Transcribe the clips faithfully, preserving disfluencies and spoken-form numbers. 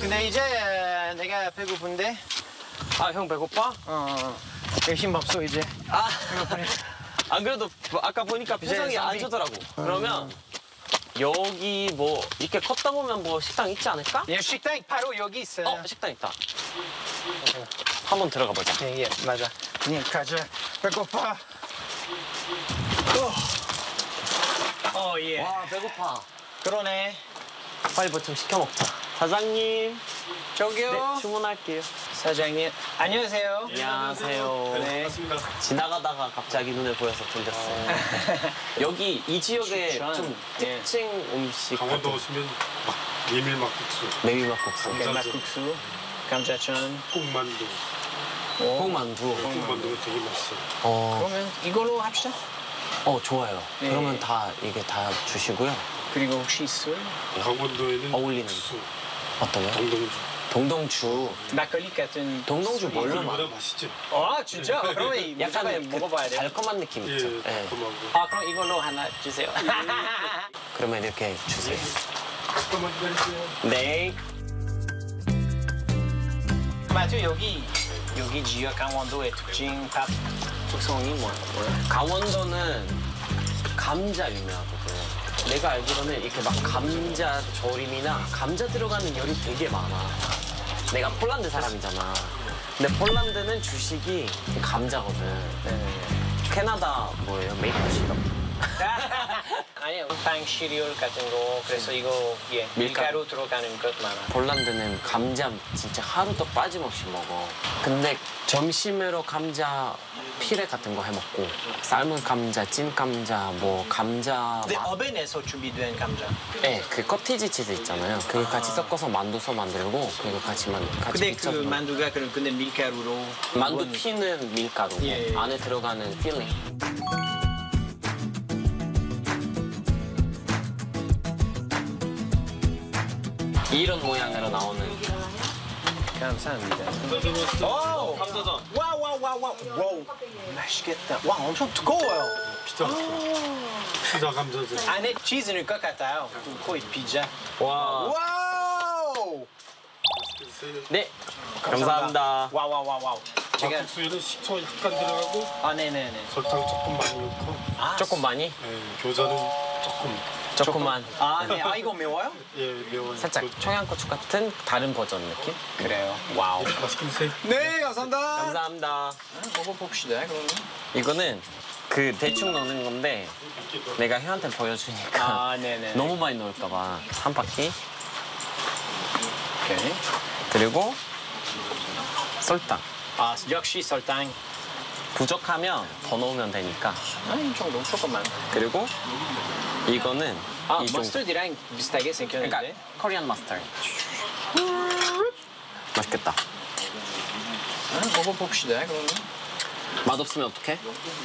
근데 이제 내가 배고픈데. 아, 형 배고파? 어. 힘 없어 이제. 아, 안 그래도 아까 보니까 표정이 안 좋더라고. 그러면 여기 뭐 이렇게 걷다 보면 뭐 식당 있지 않을까? 예, 식당 바로 여기 있어요. 어, 식당 있다. 한번 들어가 보자. 예, 예, 맞아. 그냥 가자. 배고파. 어, 어 예. 와, 배고파. 그러네. 빨리 뭐 좀 시켜 먹자. 사장님. 저기요. 네, 주문할게요. 사장님. 안녕하세요. 안녕하세요. 네. 반갑습니다. 지나가다가 갑자기 눈에 보여서 들렸어요. 여기 이 지역의 추천. 좀 예. 특징 음식 강원도 같은 오시면 막 메밀막국수, 메밀막국수, 네, 막국수, 감자전. 꽁만두, 오. 꽁만두. 꽁만두가 되게 맛있어요. 어, 그러면 이걸로 합시다. 어 좋아요. 네. 그러면 다 이게 다 주시고요. 그리고 혹시 술? 강원도에는 어울리는 국수, 어떤 거? 동동주. 동동주. 막걸리 같은. 동동주 술이. 뭘로 이거보다 만? 맛있죠? 아 진짜? 그러면 이 약간 무조건 그 먹어봐야 돼. 달콤한 느낌 예, 있죠. 예. 달콤하고. 아 그럼 이걸로 하나 주세요. 그러면 이렇게 주세요. 잠깐만 기다리세요. 네. 마트 여기 여기 지역 강원도의 특징 밥 특성이 뭐야? 강원도는 감자 유명하거든. 내가 알기로는 이렇게 막 감자 조림이나 감자 들어가는 요리 되게 많아. 내가 폴란드 사람이잖아. 근데 폴란드는 주식이 감자거든. 캐나다 뭐예요? 메이플 시럽. 아니요, 빵 시리얼 같은 거. 그래서 이거 예 밀가루. 밀가루 들어가는 것 많아. 폴란드는 감자 진짜 하루도 빠짐없이 먹어. 근데 점심으로 감자 피레 같은 거 해먹고 삶은 감자, 찐 감자, 뭐 감자 근데 맛. 어벤에서 준비된 감자. 네, 그 커티지 치즈 있잖아요. 그거 같이 섞어서 만두서 만들고 그거 같이 만 같이 근데 그 붙여서 만두가 그런 근데 밀가루로. 만두 피는 밀가루고 예, 예. 안에 들어가는 필링. 이런 모양으로 나오는 감사합니다. 오! 감자전. 와우 와우 와우 와우. 와우. 맛있겠다. 와 엄청 두꺼워요. 피자 피자 감자전. 안에 치즈 넣을 것 같아요. 거의 피자. 와. 와우. 네. 감사합니다. 와우 와우 와우 와우. 제가 막국수에는 식초 약간 들어가고 아 네네네. 설탕 조금 많이 넣고, 아, 조금 많이? 예, 교자는 조금. 조금만. 아, 네. 아 이거 매워요? 예, 매워요. 살짝 교- 청양고추 같은 다른 버전 느낌? 그래요. 와우. 맛있게 드세요. 네, 감사합니다. 감사합니다. 먹어봅시다, 그러면. 이거는 그 대충 넣는 건데 내가 형한테 보여주니까 아, 네네. 너무 많이 넣을까 봐 한 바퀴. 오케이. 그리고 설탕. 아, 역시 설탕. 부족하면 더 넣으면 되니까. 아, 이 정도 조금만. 그리고 이거는 아, 이 정도. 머스터드랑 비슷하게 생겼는데. 그러니까 코리안 머스터드. 맛있겠다. 아, 먹어봅시다, 그러면. 맛없으면 어떡해?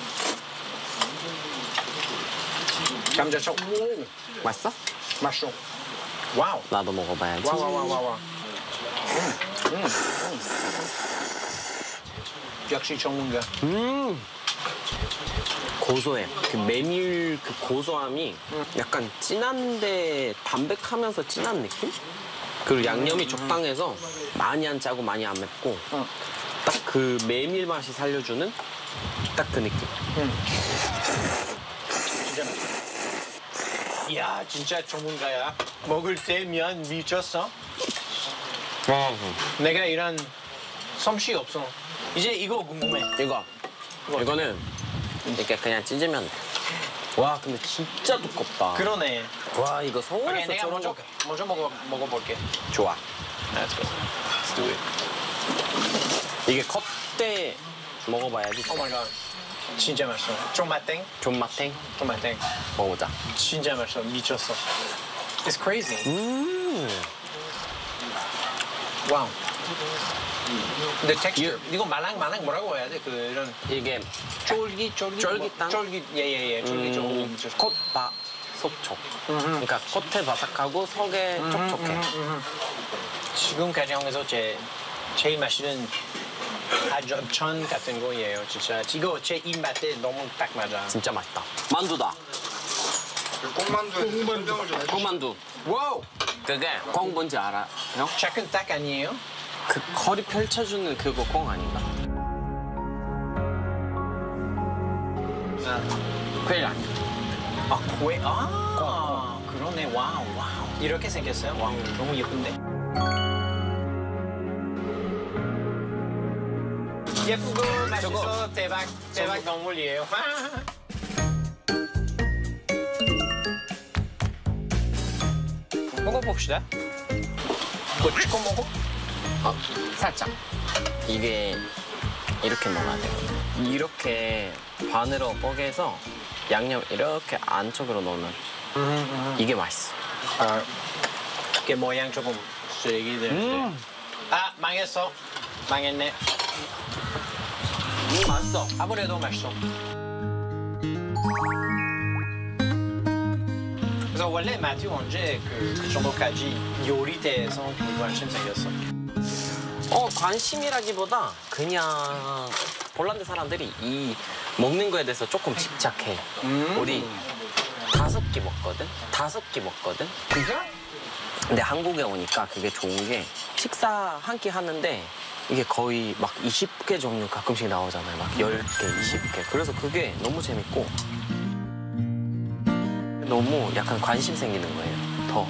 감자청. 오, 맛있어? 맛있어. 와우. 나도 먹어봐야지. 와우, 와우, 와우, 와우. 음, 음, 음. 역시 전문가. 음 고소해. 그 메밀 그 고소함이 약간 진한데 담백하면서 진한 느낌? 그리고 양념이 적당해서 많이 안 짜고 많이 안 맵고 어. 딱 그 메밀 맛이 살려주는 딱 그 느낌. 진짜 맛있어. 이야, 진짜 전문가야. 먹을 때 면 미쳤어. 내가 이런 솜씨 없어. 이제 이거 궁금해. 이거 이거는 이렇게 그냥 찢으면 돼. 와 근데 진짜 두껍다. 그러네. 와 이거 오케이, 서울에서 내가 저런 먼저 거 먼저 먹어 먹어볼게. 좋아. Let's go. Let's do it. 이게 컵대 먹어봐야지. Oh my god. 진짜 맛있어. 존맛땡? 존맛탱 존맛땡. 먹어보자. 진짜 맛있어. 미쳤어. It's crazy. 음. 와우. 근데 텍스처 이거 말랑 말랑 뭐라고 해야 돼? 그 이런 이게 쫄깃 쫄깃 쫄깃한? 쫄깃 예예예 쫄깃 쫄깃. 음, 콧바 속촉. 그러니까 겉에 바삭하고 속에 촉촉해. 지금까지 한에서 제 제일 맛있는 아점천 같은 거예요. 진짜 이거 제 입맛에 너무 딱 맞아. 진짜 맛있다. 만두다. 꽁만두에 설명을 좀 해주세요. 꽁만두. 와우. 그게 꽁 뭔지 알아? 형? 작은 딱 아니에요? 그 거리 펼쳐주는 그거 꽁 아닌가? 아, 퀘일 아니야. 아 고에 아 그러네. 와우 와우. 이렇게 생겼어요? 와우 너무 예쁜데. 예쁘고 맛있어. 대박 대박 동물이에요. 먹어봅시다. 뭐 찍어 먹어? 어, 살짝. 이게 이렇게 먹어야 되거든. 이렇게 반으로 뽀개서 양념 이렇게 안쪽으로 넣으면 이게 맛있어. 아, 이게 모양 조금 쓰레기 되는데. 음. 아 망했어. 망했네. 음, 맛있어. 아무래도 맛있어. 그래서 원래 마티오 언제 그, 그 정도까지 요리대에서 관심 생겼어? 어, 관심이라기보다 그냥 폴란드 사람들이 이 먹는 거에 대해서 조금 집착해. 음. 우리 다섯 끼 먹거든? 다섯 끼 먹거든? 진짜? 근데 한국에 오니까 그게 좋은 게 식사 한 끼 하는데 이게 거의 막 이십 개 종류 가끔씩 나오잖아요. 막 열 개, 이십 개. 그래서 그게 너무 재밌고 너무 약간 관심 생기는 거예요. 더.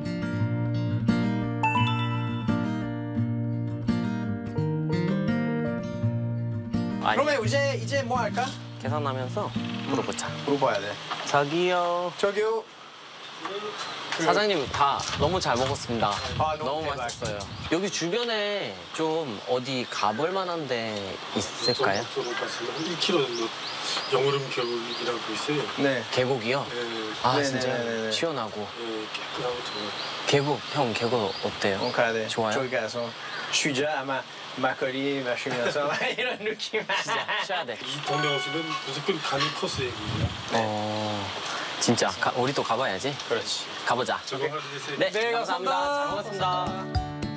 아니, 그러면 이제 이제 뭐 할까? 계산하면서 물어보자. 물어봐야 돼. 저기요. 저기요. 사장님 다 너무 잘 먹었습니다. 아, 너무 너무 대박. 맛있었어요. 여기 주변에 좀 어디 가볼 만한 데 있을까요? 저쪽으로 가시면 한 일 킬로미터 정도 영월음 계곡이라고 있어요. 네. 계곡이요? 네, 아 네네네네. 진짜 시원하고. 네, 깨끗하고 좋아요. 계곡 형 계곡 어때요? 어, 가야 돼. 좋아요? 저기 가서 쉬자 아마 막걸리 마시면서 이런 느낌. 쉬어야 돼. 이 동네 오시면 무조건 가는 코스 얘기예요. 어 진짜 가, 우리 또 가봐야지. 그렇지. 가보자. 저거 하루 되세요. 네, 네, 감사합니다. 감사합니다. 잘 먹었습니다.